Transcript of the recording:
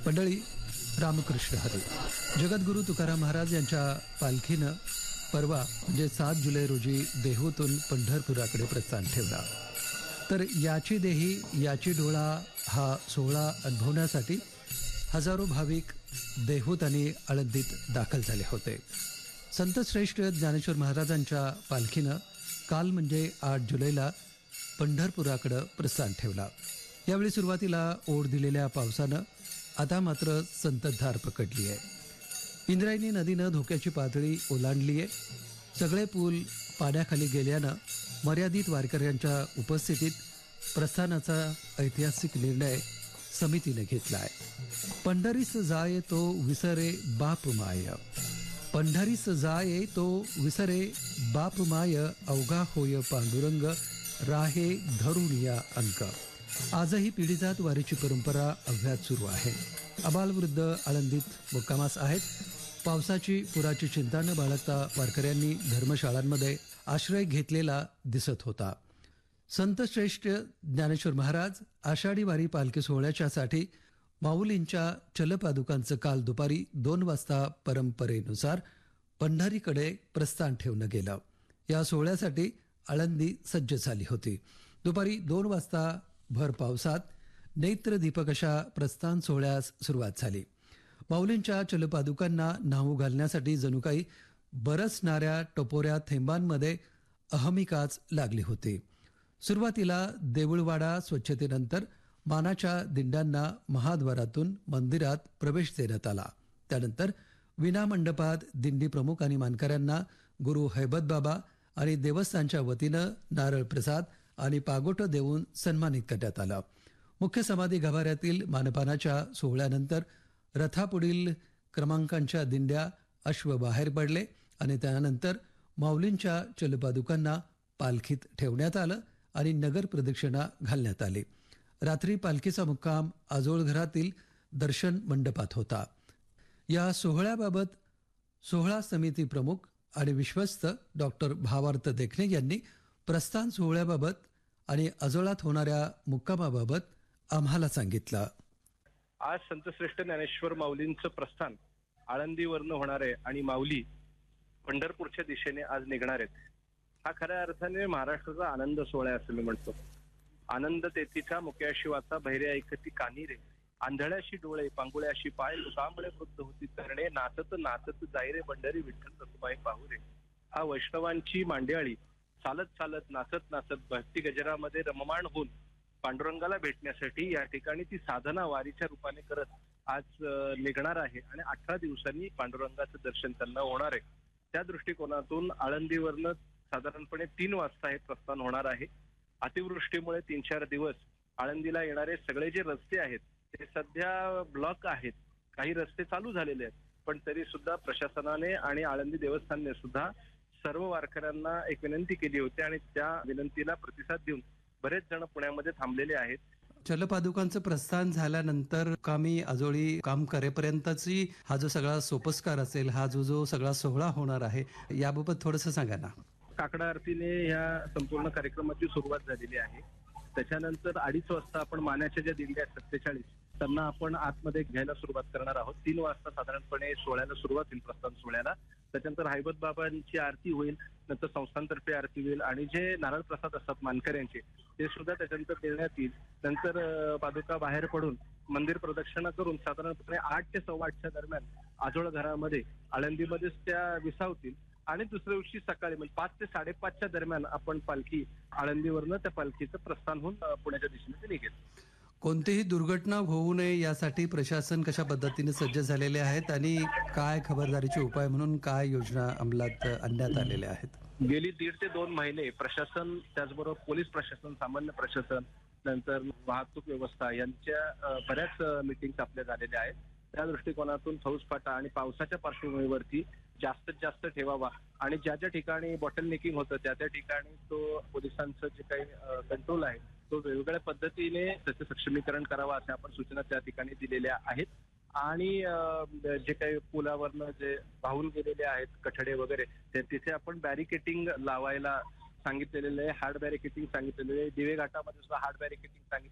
मंडळी, रामकृष्ण हरी. जगद्गुरू तुकाराम महाराज यांच्या पालखीनं परवा म्हणजे 7 जुलै रोजी देहूतून पंढरपुराकडे प्रस्थान ठेवला. तर याची देही याची डोळा हा सोहळा अनुभवण्यासाठी हजारो भाविक देहूत आणि आळंदीत दाखल झाले होते. संतश्रेष्ठ ज्ञानेश्वर महाराजांच्या पालखीनं काल म्हणजे 8 जुलैला पंढरपुराकडं प्रस्थान ठेवला. यावेळी सुरुवातीला ओढ दिलेल्या पावसानं आता मात्र संततधार पकडली आहे. इंद्रायणी नदीनं धोक्याची पातळी ओलांडली आहे. सगळे पूल पाण्याखाली गेल्यानं मर्यादित वारकऱ्यांच्या उपस्थितीत प्रस्थानाचा ऐतिहासिक निर्णय समितीने घेतला आहे. पंढरीस जाये तो विसरे बाप माय, पंढरीस जाये तो विसरे बाप माय, अवघा होय पांडुरंग राहे धरून या अंक. आजही पिढीजात वारीची परंपरा अव्यात सुरू आहे. आबालवृद्ध आळंदीत मुक्कामास आहेत. पावसाची पुराची चिंता न बाळगता वारकऱ्यांनी धर्मशाळांमध्ये आश्रय घेतलेला दिसत होता. संतश्रेष्ठ ज्ञानेश्वर महाराज आषाढी वारी पालखी सोहळ्याच्यासाठी माऊलींच्या चलपादुकांचं काल दुपारी 2 वाजता परंपरेनुसार पंढरीकडे प्रस्थान ठेवलं गेलं. या सोहळ्यासाठी आळंदी सज्ज झाली होती. दुपारी 2 वाजता भर पावसात नेत्रदीपक अशा प्रस्थान सोहळ्यास सुरुवात झाली. माऊलींच्या चलपादुकांना न्हाऊ घालण्यासाठी जणू काही बरसणाऱ्या टपोऱ्या थेंबांमध्ये अहमिकाच लागली होती. सुरुवातीला देऊळवाडा स्वच्छतेनंतर मानाच्या दिंड्यांना महाद्वारातून मंदिरात प्रवेश देण्यात आला. त्यानंतर विनामंडपात दिंडी प्रमुख आणि मानकऱ्यांना गुरु हैबतबाबा आणि देवस्थानच्या वतीनं नारळ प्रसाद आणि पागोटं देऊन सन्मानित करण्यात आलं. मुख्य समाधी गाभाऱ्यातील मानपानाच्या सोहळ्यानंतर रथापुढील क्रमांकांच्या दिंड्या अश्व बाहेर पडले आणि त्यानंतर माऊलींच्या चलपादुकांना पालखीत ठेवण्यात आलं आणि नगर प्रदक्षिणा घालण्यात आली. रात्री पालखीचा मुक्काम आजोळघरातील दर्शन मंडपात होता. या सोहळ्याबाबत सोहळा समिती प्रमुख आणि विश्वस्त डॉक्टर भावार्थ देखणे यांनी प्रस्थान सोहळ्याबाबत आणि आजोळात होणाऱ्या मुक्कामाबाबत आम्हाला सांगितलं. आज संतश्रेष्ठ ज्ञानेश्वर माऊलींचं प्रस्थान आळंदीवरनं होणार आहे आणि माऊली पंढरपूरच्या दिशेने आज निघणार आहेत. हा खऱ्या अर्थाने महाराष्ट्राचा आनंद सोहळा आहे असं मी म्हणतो. आनंद तेथीचा मुक्याशी वाचा, बहिरे ऐकती कानी रे, आंधळ्याशी डोळे, पांगुळ्याशी पाय, लुकांबळे वृद्ध होती तरणे, नाचत नाचत जाई रे पंढरी विठ्ठल रखुमाई पाहू रे. हा वैष्णवांची मांडियाळी चालत चालत नाचत नाचत भक्ती गजरामध्ये रममाण होऊन पांडुरंगाला भेटण्यासाठी या ठिकाणी ती साधना वारीच्या रूपाने करत आज निघणार आहे आणि 18 दिवसांनी पांडुरंगाचं दर्शन त्यांना होणार आहे. त्या दृष्टिकोनातून आळंदीवरनं साधारणपणे 3 वाजता हे प्रस्थान होणार आहे. अतिवृष्टीमुळे 3-4 दिवस आळंदीला येणारे सगळे जे रस्ते आहेत ते सध्या ब्लॉक आहेत. काही रस्ते चालू झालेले आहेत, पण तरी सुद्धा प्रशासनाने आणि आळंदी देवस्थानने सुद्धा सर्व वारकऱ्यांना एक विनंती केली होती आणि त्या विनंतीला प्रतिसाद देऊन बरेच जण पुण्यामध्ये थांबलेले आहेत. चलपादुकांचं प्रस्थान झाल्यानंतर कामी आजोळी काम करेपर्यंतची हा जो सगळा सोपस्कार असेल, हा जो सगळा सोहळा होणार आहे, याबाबत थोडंसं सांगा ना. काकडा आरतीने ह्या संपूर्ण कार्यक्रमाची सुरुवात झालेली आहे. त्याच्यानंतर 2:30 वाजता आपण मानाच्या ज्या दिंड्या 47 त्यांना आपण आतमध्ये घ्यायला सुरुवात करणार आहोत. 3 वाजता साधारणपणे सोहळ्याला सुरुवात होईल, प्रस्थान सोहळ्याला. त्याच्यानंतर हैबत बाबांची आरती होईल, नंतर संस्थानतर्फे आरती होईल आणि जे नारळ प्रसाद असतात मानकऱ्यांचे ते सुद्धा त्याच्यानंतर देण्यात येईल. नंतर पादुका बाहेर पडून मंदिर प्रदक्षिणा करून साधारणपणे 8 ते 8:15 दरम्यान आजोळ घरामध्ये आळंदीमध्येच त्या विसावतील आणि दुसऱ्या दिवशी सकाळी म्हणजे 5 ते 5:30च्या दरम्यान आपण पालखी आळंदीवरनं त्या पालखीचं प्रस्थान होऊन पुण्याच्या दिशेने निघेल. कोणतीही दुर्घटना होऊ नये यासाठी प्रशासन कशा पद्धतीने सज्ज झालेले आहेत आणि काय खबरदारीचे उपाय म्हणून काय योजना अंमलात आणण्यात आलेल्या आहेत? गेली 1.5 ते 2 महिने प्रशासन, त्याचबरोबर पोलीस प्रशासन, सामान्य प्रशासन, नंतर वाहतूक व्यवस्था यांच्या बऱ्याच मीटिंग्स आपल्या झालेल्या आहेत. त्या दृष्टिकोनातून फौजफाटा आणि पावसाच्या पार्श्वभूमीवरती जास्तीत जास्त ठेवावा आणि ज्या ज्या ठिकाणी बॉटल नेकिंग होतं त्या त्या ठिकाणी तो पोलिसांचं जे काही कंट्रोल आहे तो वेगवेगळ्या पद्धतीने त्याचं सक्षमीकरण करावं अशा आपण सूचना त्या ठिकाणी दिलेल्या आहेत. आणि जे काही पुलावरनं जे वाहून गेलेले आहेत कठडे वगैरे तिथे आपण बॅरिकेटिंग लावायला सांगितलेलं आहे. हार्ड बॅरिकेटिंग सांगितलेलं आहे. दिवे घाटामध्ये सुद्धा हार्ड बॅरिकेटिंग सांगितलं